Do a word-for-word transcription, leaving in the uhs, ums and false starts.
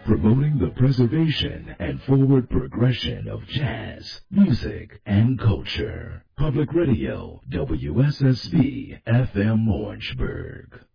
promoting the preservation and forward progression of jazz, music, and culture. Public Radio, W S S B F M Orangeburg.